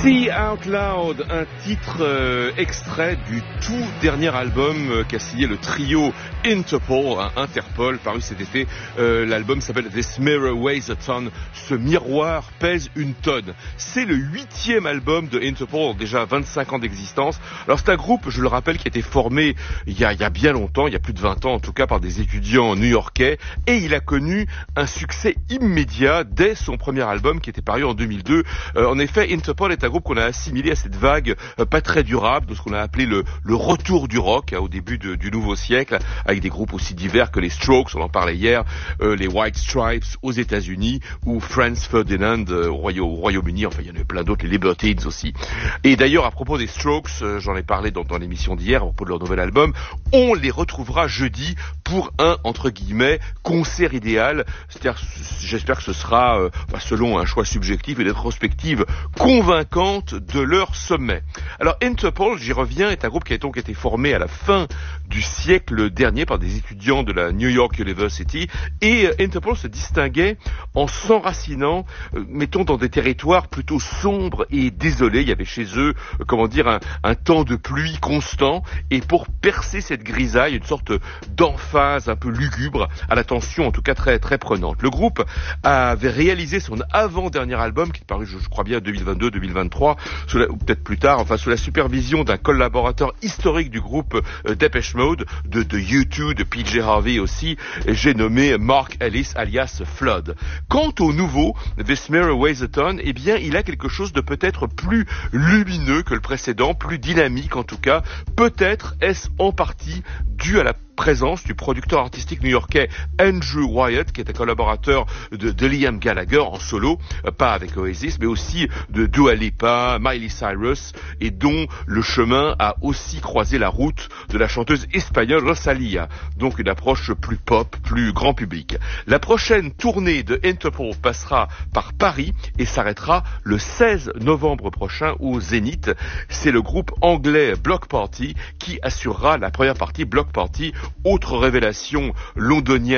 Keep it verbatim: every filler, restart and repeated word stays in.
See Out Loud, un titre euh, extrait du tout dernier album euh, qu'a signé le trio Interpol, hein, Interpol, paru cet été. Euh, l'album s'appelle This Mirror Weighs a Ton. Ce miroir pèse une tonne. C'est le huitième album de Interpol, déjà vingt-cinq ans d'existence. Alors c'est un groupe, je le rappelle, qui a été formé il y a, il y a bien longtemps, il y a plus de vingt ans en tout cas, par des étudiants new-yorkais, et il a connu un succès immédiat dès son premier album qui était paru en deux mille deux. Euh, en effet, Interpol est un groupe qu'on a assimilé à cette vague euh, pas très durable de ce qu'on a appelé le, le retour du rock hein, au début de, du nouveau siècle, avec des groupes aussi divers que les Strokes, on en parlait hier, euh, les White Stripes aux États-Unis ou Franz Ferdinand euh, au, Royaume, au Royaume-Uni, enfin il y en a plein d'autres, les Libertines aussi. Et d'ailleurs à propos des Strokes, euh, j'en ai parlé dans, dans l'émission d'hier à propos de leur nouvel album, on les retrouvera jeudi pour un entre guillemets concert idéal, c'est-à-dire j'espère que ce sera euh, enfin, selon un choix subjectif et rétrospective convaincante de leur sommet. Alors Interpol, j'y reviens, est un groupe qui a donc été formé à la fin du siècle dernier par des étudiants de la New York University, et Interpol se distinguait en s'enracinant, euh, mettons, dans des territoires plutôt sombres et désolés. Il y avait chez eux, euh, comment dire, un, un temps de pluie constant, et pour percer cette grisaille, une sorte d'emphase un peu lugubre, à la tension en tout cas très très prenante. Le groupe avait réalisé son avant-dernier album, qui est paru, je, je crois bien, deux mille vingt-deux deux mille vingt-trois, sous la, ou peut-être plus tard, enfin sous la supervision d'un collaborateur historique du groupe euh, Depeche Mode, de, de U deux, de P J Harvey aussi, j'ai nommé Mark Ellis alias Flood. Quant au nouveau, This Mirror Weighs a Ton, eh bien il a quelque chose de peut-être plus lumineux que le précédent, plus dynamique en tout cas. Peut-être est-ce en partie dû à la présence du producteur artistique new-yorkais Andrew Wyatt, qui est un collaborateur de, de Liam Gallagher en solo, euh, pas avec Oasis, mais aussi de Dua Lipa, Miley Cyrus, et dont le chemin a aussi croisé la route de la chanteuse espagnole Rosalía, donc une approche plus pop, plus grand public. La prochaine tournée de Interpol passera par Paris et s'arrêtera le seize novembre prochain au Zénith. C'est le groupe anglais Bloc Party qui assurera la première partie. Bloc Party, autre révélation londonienne